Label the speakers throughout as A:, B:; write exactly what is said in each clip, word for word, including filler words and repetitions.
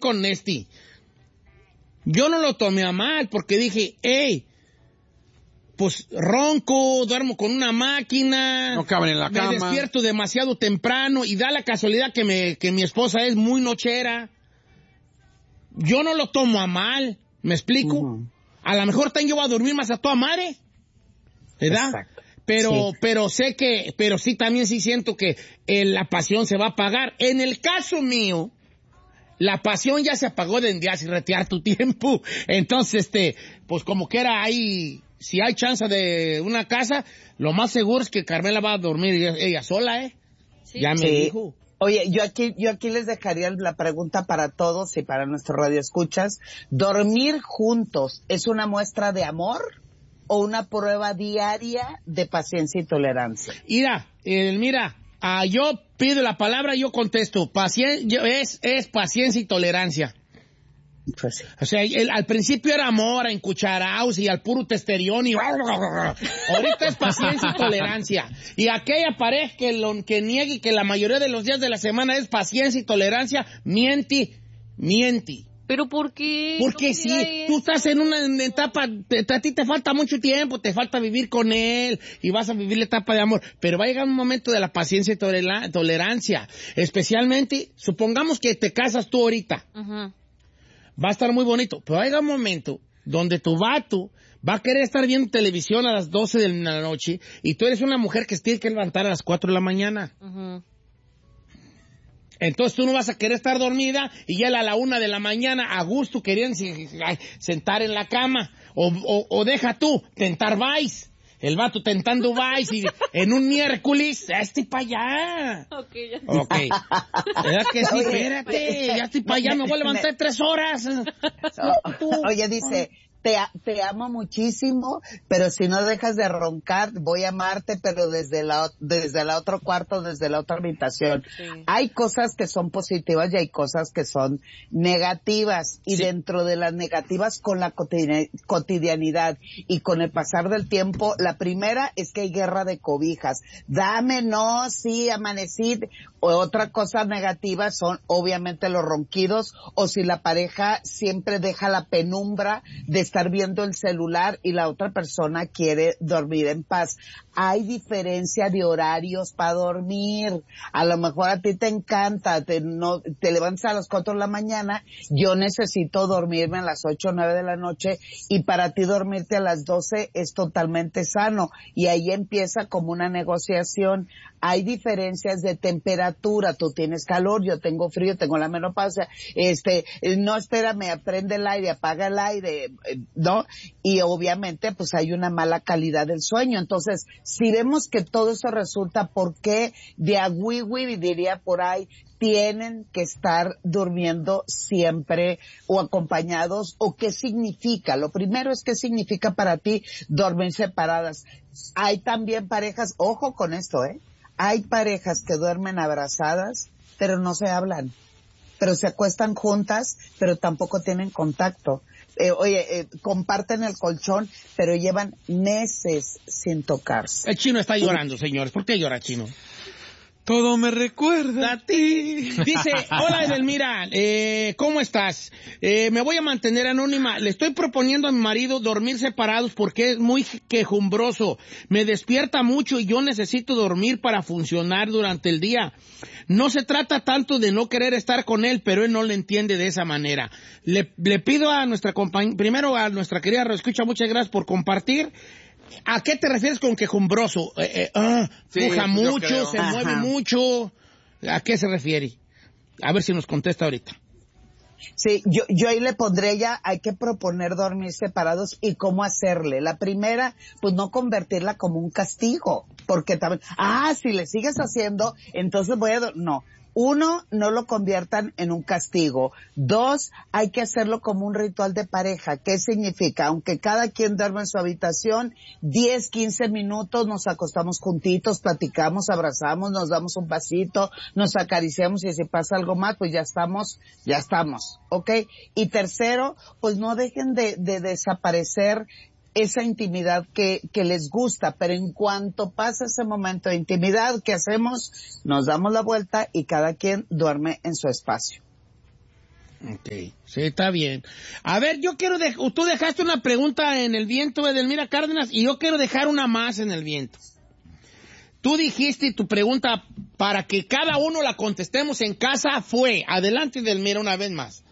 A: con este. Yo no lo tomé a mal porque dije, hey, pues ronco, duermo con una máquina.
B: No caben en la
A: me
B: cama.
A: Me despierto demasiado temprano y da la casualidad que, me, que mi esposa es muy nochera. Yo no lo tomo a mal, ¿me explico? Uh-huh. A lo mejor también yo voy a dormir más a toda madre, ¿verdad? Exacto. Pero, sí. pero sé que, pero sí también sí siento que eh, la pasión se va a apagar. En el caso mío, la pasión ya se apagó desde hace retirar tu tiempo. Entonces, este, pues como que era ahí, si hay chance de una casa, lo más seguro es que Carmela va a dormir ella, ella sola, ¿eh? Sí. Ya me sí. dijo.
C: Oye, yo aquí, yo aquí les dejaría la pregunta para todos y para nuestro radioescuchas. ¿Dormir juntos es una muestra de amor o una prueba diaria de paciencia y tolerancia?
A: Mira, eh, mira, uh, yo pido la palabra, yo contesto. Pacien- yo, es, es paciencia y tolerancia.
C: Pues sí.
A: O sea, el, al principio era amor, en cucharaos y al puro testerión y ahorita es paciencia y tolerancia. Y aquella pareja que lo que niegue que la mayoría de los días de la semana es paciencia y tolerancia, miente, miente.
D: ¿Pero por qué?
A: Porque sí, tú estás en una etapa, te, a ti te falta mucho tiempo, te falta vivir con él y vas a vivir la etapa de amor, pero va a llegar un momento de la paciencia y tolera- tolerancia, especialmente, supongamos que te casas tú ahorita. Uh-huh. Va a estar muy bonito, pero va a llegar un momento donde tu vato va a querer estar viendo televisión a las doce de la noche y tú eres una mujer que se tiene que levantar a las cuatro de la mañana. Uh-huh. Entonces tú no vas a querer estar dormida y él a la una de la mañana a gusto querían sentar en la cama. O, o, o deja tú, tentar Vice. El vato tentando Vice y en un miércoles, ya estoy para allá.
D: Ok, ya.
A: Ok. ¿Verdad que sí? Espérate, ya estoy para allá, me voy a levantar tres horas.
C: Oye, dice... Te, te amo muchísimo, pero si no dejas de roncar, voy a amarte, pero desde la, desde la otro cuarto, desde la otra habitación. Sí. Hay cosas que son positivas y hay cosas que son negativas. Y sí. Dentro de las negativas, con la cotidianidad y con el pasar del tiempo, la primera es que hay guerra de cobijas. Dame, no, sí, amanecí. O otra cosa negativa son obviamente los ronquidos, o si la pareja siempre deja la penumbra de estar viendo el celular y la otra persona quiere dormir en paz. Hay diferencia de horarios para dormir. A lo mejor a ti te encanta, te, no, te levantas a las cuatro de la mañana, yo necesito dormirme a las ocho o nueve de la noche y para ti dormirte a las doce es totalmente sano. Y ahí empieza como una negociación. Hay diferencias de temperatura, tú tienes calor, yo tengo frío, tengo la menopausia, este, no, espérame, prende el aire, apaga el aire, ¿no? Y obviamente pues hay una mala calidad del sueño. Entonces, si vemos que todo eso resulta, ¿por qué de agüiwi, diría por ahí, tienen que estar durmiendo siempre o acompañados? ¿O qué significa? Lo primero es qué significa para ti dormir separadas. Hay también parejas, ojo con esto, ¿eh? Hay parejas que duermen abrazadas, pero no se hablan, pero se acuestan juntas, pero tampoco tienen contacto. Eh, oye, eh, comparten el colchón, pero llevan meses sin tocarse.
A: El chino está llorando, señores. ¿Por qué llora, chino?
B: Todo me recuerda
A: a ti. Dice, hola Edelmira, eh, ¿cómo estás? Eh, me voy a mantener anónima. Le estoy proponiendo a mi marido dormir separados porque es muy quejumbroso. Me despierta mucho y yo necesito dormir para funcionar durante el día. No se trata tanto de no querer estar con él, pero él no le entiende de esa manera. Le, le pido a nuestra compañera, primero a nuestra querida Reescucha, muchas gracias por compartir. ¿A qué te refieres con quejumbroso? Eh, eh, ah, sí, puja mucho, se Ajá. mueve mucho. ¿A qué se refiere? A ver si nos contesta ahorita.
C: Sí, yo, yo ahí le pondré ya, hay que proponer dormir separados y cómo hacerle. La primera, pues no convertirla como un castigo, porque también, ah, si le sigues haciendo, entonces voy a, do- no. Uno, no lo conviertan en un castigo. Dos, hay que hacerlo como un ritual de pareja. ¿Qué significa? Aunque cada quien duerma en su habitación, diez, quince minutos nos acostamos juntitos, platicamos, abrazamos, nos damos un pasito, nos acariciamos y si pasa algo más, pues ya estamos, ya estamos, ¿ok? Y tercero, pues no dejen de, de desaparecer esa intimidad que, que les gusta, pero en cuanto pasa ese momento de intimidad, ¿qué hacemos? Nos damos la vuelta y cada quien duerme en su espacio.
A: Ok, sí, está bien. A ver, yo quiero, de, tú dejaste una pregunta en el viento, Edelmira Cárdenas, y yo quiero dejar una más en el viento. Tú dijiste tu pregunta para que cada uno la contestemos en casa fue, adelante Edelmira una vez más.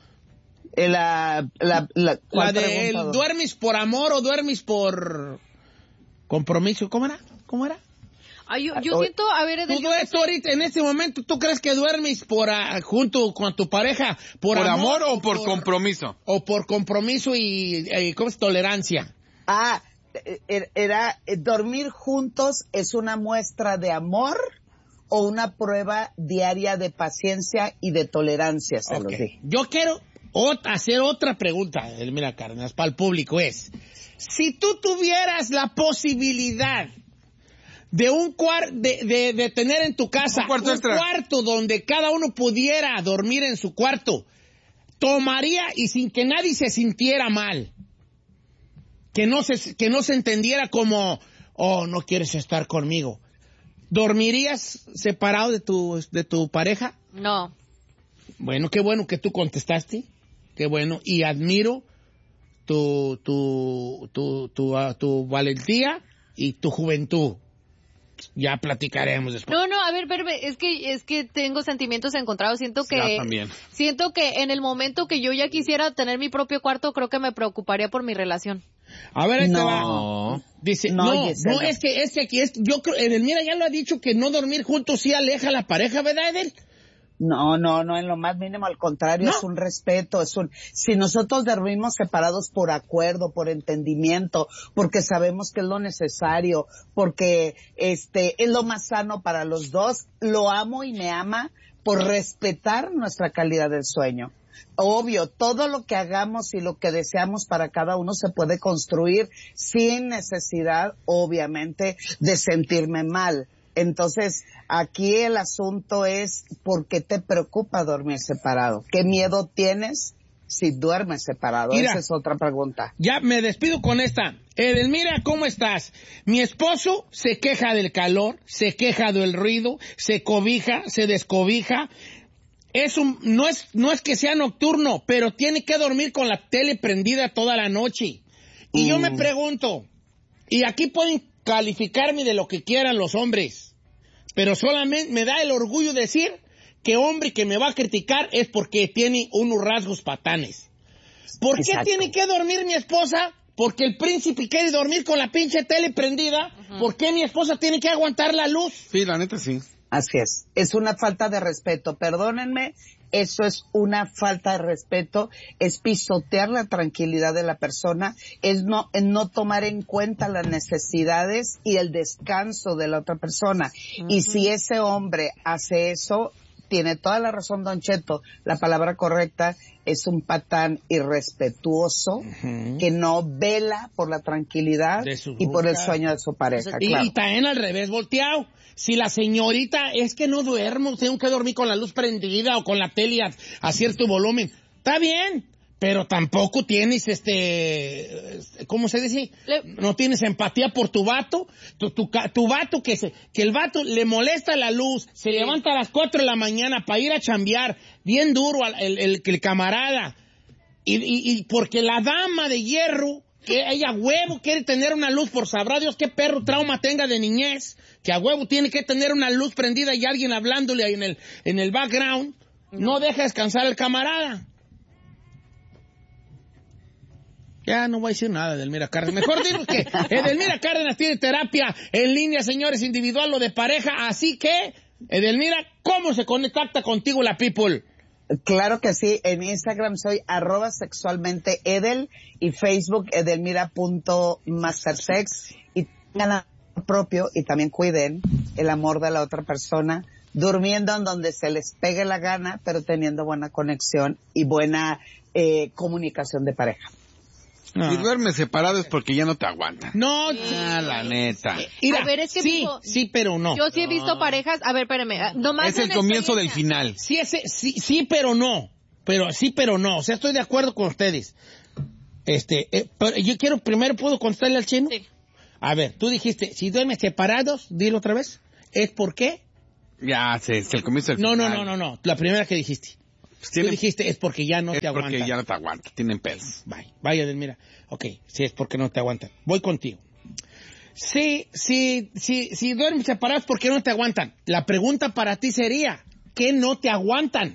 C: La, la, la,
A: la de el, ¿duermes por amor o duermes por compromiso? ¿Cómo era? ¿Cómo era?
D: Ay, yo, yo siento, a ver,
A: tú,
D: yo
A: tú ahorita, en este momento, ¿tú crees que duermes por uh, junto con tu pareja por,
B: por
A: amor,
B: amor o por, por compromiso?
A: O por compromiso y, y ¿cómo es? Tolerancia.
C: Ah, era, dormir juntos es una muestra de amor o una prueba diaria de paciencia y de tolerancia, se
A: okay.
C: los dije.
A: Yo quiero ot- hacer otra pregunta, Edelmira Cárdenas, para el público, es, si tú tuvieras la posibilidad de un cuarto, de, de, de tener en tu casa un, cuarto, un cuarto donde cada uno pudiera dormir en su cuarto, tomaría y sin que nadie se sintiera mal, que no se, que no se entendiera como, oh, no quieres estar conmigo, ¿dormirías separado de tu, de tu pareja?
D: No.
A: Bueno, qué bueno que tú contestaste, qué bueno, y admiro tu, tu, tu, tu, uh, tu valentía y tu juventud. Ya platicaremos después.
D: No, no, a ver, ver, es que es que tengo sentimientos encontrados. Siento que
B: ya, también.
D: siento que en el momento que yo ya quisiera tener mi propio cuarto, creo que me preocuparía por mi relación.
A: A ver, este
C: no.
A: va. Dice, no, no, no, es que es que aquí es, yo creo, Edelmira ya lo ha dicho que no dormir juntos sí aleja a la pareja, ¿verdad, Edel?
C: No, no, no, en lo más mínimo, al contrario, ¿no? Es un respeto, es un, si nosotros dormimos separados por acuerdo, por entendimiento, porque sabemos que es lo necesario, porque este, es lo más sano para los dos, lo amo y me ama por respetar nuestra calidad del sueño. Obvio, todo lo que hagamos y lo que deseamos para cada uno se puede construir sin necesidad, obviamente, de sentirme mal. Entonces, aquí el asunto es ¿por qué te preocupa dormir separado? ¿Qué miedo tienes si duermes separado? Mira, esa es otra pregunta.
A: Ya me despido con esta. Edelmira, ¿cómo estás? Mi esposo se queja del calor, se queja del ruido, se cobija, se descobija. Es un, no es, no es que sea nocturno, pero tiene que dormir con la tele prendida toda la noche. Y mm. yo me pregunto, y aquí pueden calificarme de lo que quieran los hombres, pero solamente me da el orgullo decir que hombre que me va a criticar es porque tiene unos rasgos patanes. ¿Por Exacto. qué tiene que dormir mi esposa? Porque el príncipe quiere dormir con la pinche tele prendida. Uh-huh. ¿Por qué mi esposa tiene que aguantar la luz?
B: Sí, la neta sí.
C: Así es. Es una falta de respeto. Perdónenme, eso es una falta de respeto. Es pisotear la tranquilidad de la persona. Es no, es no tomar en cuenta las necesidades y el descanso de la otra persona. Uh-huh. Y si ese hombre hace eso, tiene toda la razón, Don Cheto. La palabra correcta es un patán irrespetuoso uh-huh. que no vela por la tranquilidad y por el sueño de su pareja.
A: Y,
C: claro.
A: y también al revés volteado. Si la señorita es que no duermo, tengo que dormir con la luz prendida o con la tele a, a cierto volumen, está bien, pero tampoco tienes este, ¿cómo se dice? Le... No tienes empatía por tu vato, tu, tu, tu vato que se, que el vato le molesta la luz, se sí. levanta a las cuatro de la mañana para ir a chambear, bien duro el, el, el camarada, y, y, y porque la dama de hierro, que ella a huevo quiere tener una luz, por sabrá Dios qué perro trauma tenga de niñez, que a huevo tiene que tener una luz prendida y alguien hablándole ahí en el, en el background, no, no deja descansar al camarada. Ya no voy a decir nada, Edelmira Cárdenas. Mejor digo que Edelmira Cárdenas tiene terapia en línea, señores, individual o de pareja. Así que, Edelmira, ¿cómo se contacta contigo la people?
C: Claro que sí. En Instagram soy arroba sexualmente Edel y Facebook edelmira.mastersex. Y tengan propio y también cuiden el amor de la otra persona, durmiendo en donde se les pegue la gana, pero teniendo buena conexión y buena eh, comunicación de pareja.
B: No. Si duermes separado es porque ya no te aguantan.
A: No,
B: ah, la neta.
D: Mira, a ver, es que
A: sí,
D: fijo,
A: sí, pero no.
D: Yo sí he visto no. parejas, a ver, espérame, nomás
B: es el comienzo del final.
A: Sí, ese, sí, sí, pero no. Pero sí, pero no. O sea, estoy de acuerdo con ustedes. Este, eh, pero yo quiero primero, ¿puedo contestarle al chino?
D: Sí.
A: A ver, tú dijiste, si duermes separados, dilo otra vez. ¿Es por qué?
B: Ya, sí, es el comienzo del
A: no,
B: final.
A: No, no, no, no, la primera que dijiste.
B: Pues
A: Tú dijiste, es porque ya no
B: es
A: te aguantan.
B: porque ya no te aguantan, tienen pedos.
A: Vaya, vaya, mira. Ok, sí, es porque no te aguantan. Voy contigo. Sí, sí, sí, si duermes separados, ¿por qué no te aguantan? La pregunta para ti sería, ¿qué no te aguantan?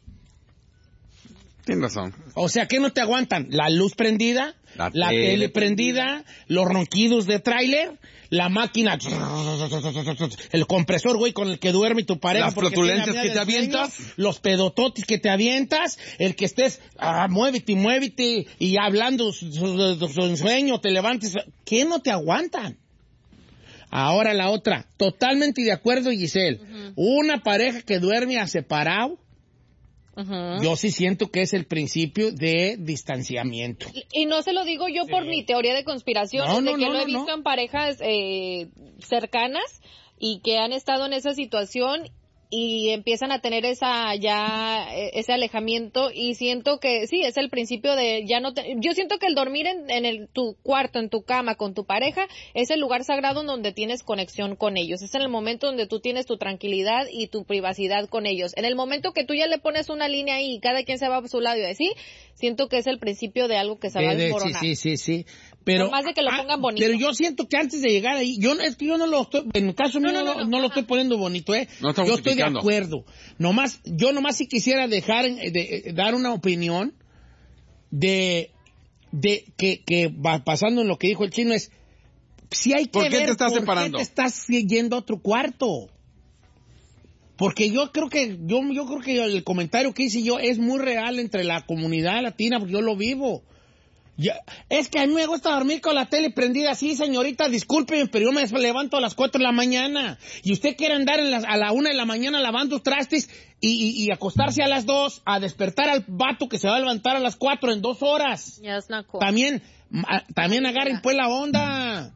B: Tienes razón.
A: O sea, ¿qué no te aguantan? ¿La luz prendida? ¿La, la tele, tele prendida? ¿Los ronquidos de tráiler? ¿La máquina? ¿El compresor, güey, con el que duerme tu pareja?
B: ¿Las flatulencias que te avientas?
A: ¿Los pedototis que te avientas? ¿El que estés, ah, muévete, muévete, y hablando su, su, su sueño, te levantes? ¿Qué no te aguantan? Ahora la otra, totalmente de acuerdo, Giselle. Uh-huh. Una pareja que duerme a separado, uh-huh. yo sí siento que es el principio de distanciamiento.
D: Y, y no se lo digo yo sí. por mi teoría de conspiración, no, de no, que no, lo he visto no. en parejas eh, cercanas y que han estado en esa situación y empiezan a tener esa ya ese alejamiento, y siento que sí, es el principio de ya no te, yo siento que el dormir en, en el, tu cuarto, en tu cama con tu pareja es el lugar sagrado en donde tienes conexión con ellos, es en el momento donde tú tienes tu tranquilidad y tu privacidad con ellos. En el momento que tú ya le pones una línea ahí y cada quien se va a su lado y así, siento que es el principio de algo que se de, va a desmoronar.
A: Sí, sí, sí, sí. Pero,
D: más de que lo pongan bonito.
A: Pero yo siento que antes de llegar ahí, yo es que yo no lo estoy, en el caso mío no, no, no, no, no lo estoy poniendo bonito, ¿eh? No yo estoy de acuerdo. Nomás, yo nomás sí quisiera dejar, de, de dar una opinión de, de, que, que va pasando en lo que dijo el chino es, si hay que
B: ¿Por qué
A: ver
B: te estás
A: por
B: separando?
A: qué te estás yendo a otro cuarto. Porque yo creo que, yo, yo creo que el comentario que hice yo es muy real entre la comunidad latina, porque yo lo vivo. Ya, es que a mí me gusta dormir con la tele prendida. Sí, señorita, discúlpeme, pero yo me levanto a las cuatro de la mañana. Y usted quiere andar en las, a la una de la mañana lavando trastes y, y, y acostarse a las dos, a despertar al vato que se va a levantar a las cuatro en dos horas.
D: Yeah, it's not cool.
A: También, a, también agarren pues la onda.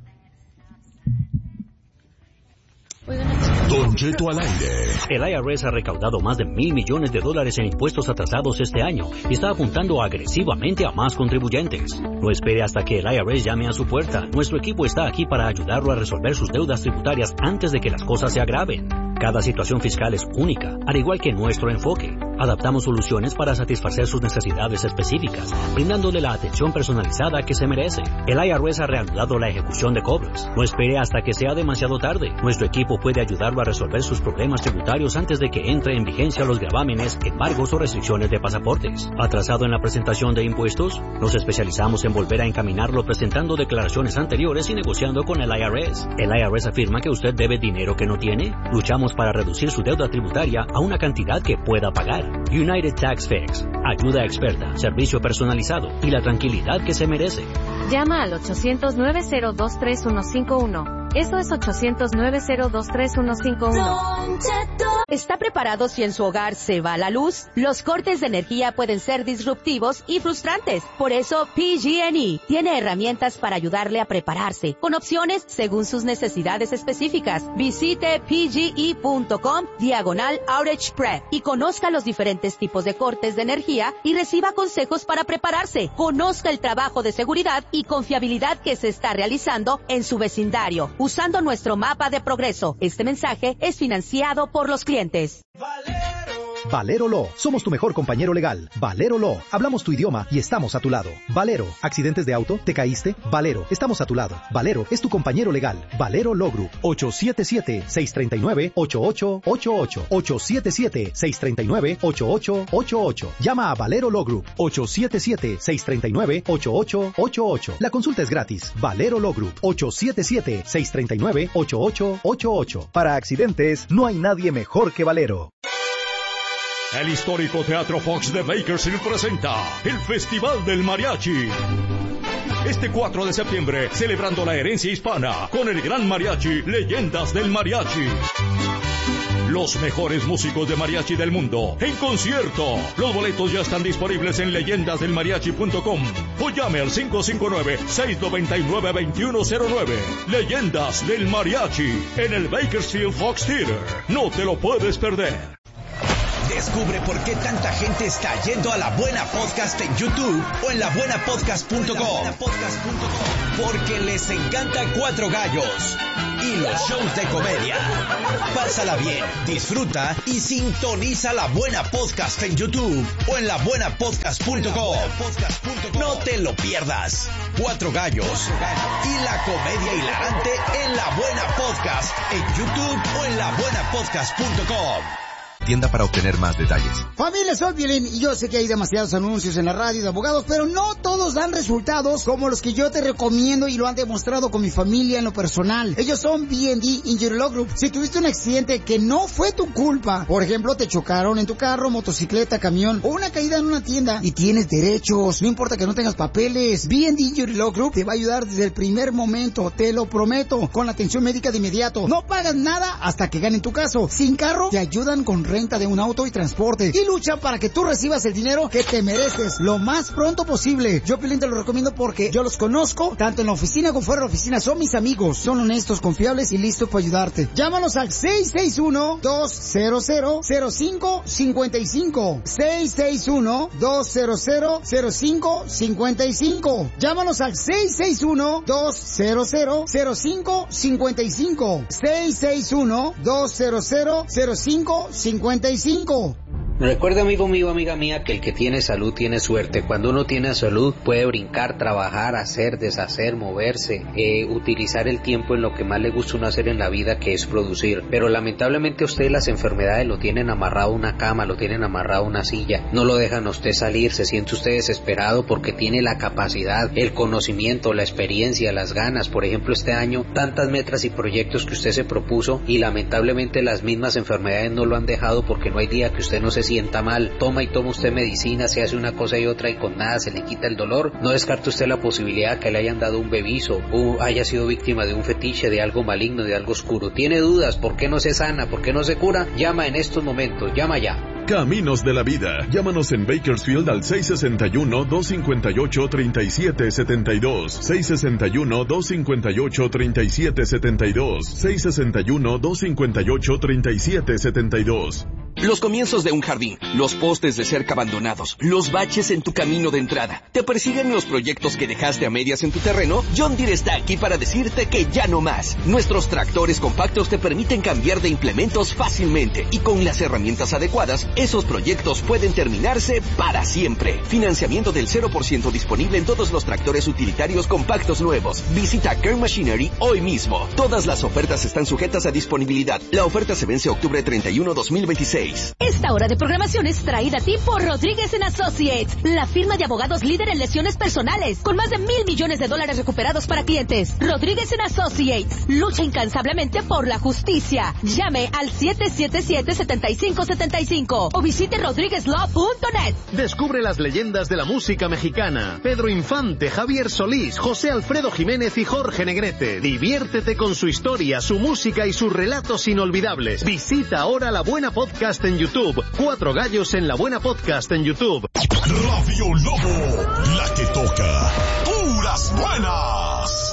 E: Don Cheto al aire. El I R S ha recaudado más de mil millones de dólares en impuestos atrasados este año y está apuntando agresivamente a más contribuyentes. No espere hasta que el I R S llame a su puerta. Nuestro equipo está aquí para ayudarlo a resolver sus deudas tributarias antes de que las cosas se agraven. Cada situación fiscal es única, al igual que nuestro enfoque. Adaptamos soluciones para satisfacer sus necesidades específicas, brindándole la atención personalizada que se merece. El I R S ha reanudado la ejecución de cobros. No espere hasta que sea demasiado tarde. Nuestro equipo puede ayudarlo a resolver sus problemas tributarios antes de que entre en vigencia los gravámenes, embargos o restricciones de pasaportes. ¿Atrasado en la presentación de impuestos? Nos especializamos en volver a encaminarlo presentando declaraciones anteriores y negociando con el I R S. ¿El I R S afirma que usted debe dinero que no tiene? Luchamos para reducir su deuda tributaria a una cantidad que pueda pagar. United Tax Fix. Ayuda experta, servicio personalizado y la tranquilidad que se merece.
F: Llama al ochocientos, nueve cero dos, tres uno cinco uno. Eso es ochocientos, nueve cero dos, tres uno cinco uno. ¿Está preparado si en su hogar se va la luz? Los cortes de energía pueden ser disruptivos y frustrantes. Por eso P G and E tiene herramientas para ayudarle a prepararse, con opciones según sus necesidades específicas. Visite p g e punto com diagonal outage prep y conozca los diferentes tipos de cortes de energía y reciba consejos para prepararse. Conozca el trabajo de seguridad y confiabilidad que se está realizando en su vecindario, usando nuestro mapa de progreso. Este mensaje es financiado por los clientes.
G: Valero Law. Somos tu mejor compañero legal. Valero Law. Hablamos tu idioma y estamos a tu lado. Valero. ¿Accidentes de auto? ¿Te caíste? Valero. Estamos a tu lado. Valero es tu compañero legal. Valero Law Group. ocho siete siete, seis tres nueve, ocho ocho ocho ocho. ocho siete siete, seis tres nueve, ocho ocho ocho ocho. Llama a Valero Law Group. ocho siete siete, seis tres nueve, ocho ocho ocho ocho. La consulta es gratis. Valero Law Group. ocho siete siete, seis tres nueve, ocho ocho ocho ocho. Para accidentes, no hay nadie mejor que Valero.
H: El histórico Teatro Fox de Bakersfield presenta el Festival del Mariachi. Este cuatro de septiembre, celebrando la herencia hispana con el gran mariachi Leyendas del Mariachi. Los mejores músicos de mariachi del mundo en concierto. Los boletos ya están disponibles en leyendas del mariachi punto com o llame al cinco cinco nueve, seis nueve nueve, dos uno cero nueve. Leyendas del Mariachi en el Bakersfield Fox Theater. No te lo puedes perder.
I: Descubre por qué tanta gente está yendo a La Buena Podcast en YouTube o en la buena podcast punto com. Porque les encanta Cuatro Gallos y los shows de comedia. Pásala bien, disfruta y sintoniza La Buena Podcast en YouTube o en la buena podcast punto com. No te lo pierdas. Cuatro Gallos y la comedia hilarante en La Buena Podcast en YouTube o en la buena podcast punto com.
J: Tienda para obtener más detalles.
K: Familia, soy Violín y yo sé que hay demasiados anuncios en la radio de abogados, pero no todos dan resultados como los que yo te recomiendo y lo han demostrado con mi familia en lo personal. Ellos son B and D Injury Law Group. Si tuviste un accidente que no fue tu culpa, por ejemplo, te chocaron en tu carro, motocicleta, camión o una caída en una tienda y tienes derechos, no importa que no tengas papeles, B and D Injury Law Group te va a ayudar desde el primer momento, te lo prometo, con la atención médica de inmediato. No pagas nada hasta que ganen tu caso. Sin carro, te ayudan con renta de un auto y transporte y luchan para que tú recibas el dinero que te mereces lo más pronto posible. Yo, Pelín, te lo recomiendo porque yo los conozco, tanto en la oficina como fuera de la oficina. Son mis amigos, son honestos, confiables y listos para ayudarte. Llámanos al seis seis uno, dos cero cero, cero cinco cinco cinco. seis seis uno, dos cero cero, cero cinco cinco cinco. Llámanos al seis seis uno, dos cero cero, cero cinco cinco cinco. seis seis uno, dos cero cero, cero cinco cinco cinco.
L: Recuerda, amigo mío, amiga mía, que el que tiene salud tiene suerte. Cuando uno tiene salud puede brincar, trabajar, hacer, deshacer, moverse, eh, utilizar el tiempo en lo que más le gusta uno hacer en la vida, que es producir. Pero lamentablemente a usted las enfermedades lo tienen amarrado a una cama, lo tienen amarrado a una silla, no lo dejan a usted salir, se siente usted desesperado porque tiene la capacidad, el conocimiento, la experiencia, las ganas. Por ejemplo, este año, tantas metas y proyectos que usted se propuso y lamentablemente las mismas enfermedades no lo han dejado porque no hay día que usted no se sienta mal. Toma y toma usted medicina, se hace una cosa y otra y con nada se le quita el dolor. No descarte usted la posibilidad que le hayan dado un bebizo o haya sido víctima de un fetiche, de algo maligno, de algo oscuro. ¿Tiene dudas? ¿Por qué no se sana? ¿Por qué no se cura? Llama en estos momentos, llama ya.
M: Caminos de la Vida. Llámanos en Bakersfield al seis seis uno, dos cinco ocho, tres siete siete dos. seis seis uno, dos cinco ocho, tres siete siete dos. seis seis uno, dos cinco ocho, tres siete siete dos.
N: Los comienzos de un jardín, los postes de cerca abandonados, los baches en tu camino de entrada. ¿Te persiguen los proyectos que dejaste a medias en tu terreno? John Deere está aquí para decirte que ya no más. Nuestros tractores compactos te permiten cambiar de implementos fácilmente y con las herramientas adecuadas, esos proyectos pueden terminarse para siempre. Financiamiento del cero por ciento disponible en todos los tractores utilitarios compactos nuevos. Visita Kern Machinery hoy mismo. Todas las ofertas están sujetas a disponibilidad. La oferta se vence octubre treinta y uno, dos mil veintiséis.
F: Esta hora de programación es traída a ti por Rodríguez and Associates, la firma de abogados líder en lesiones personales, con más de mil millones de dólares recuperados para clientes. Rodríguez and Associates lucha incansablemente por la justicia. Llame al siete siete siete, siete cinco siete cinco o visite rodríguez law punto net.
O: Descubre las leyendas de la música mexicana. Pedro Infante, Javier Solís, José Alfredo Jiménez y Jorge Negrete. Diviértete con su historia, su música y sus relatos inolvidables. Visita ahora La Buena Podcast en YouTube. Cuatro Gallos en La Buena Podcast en YouTube.
H: Radio Lobo, la que toca puras buenas.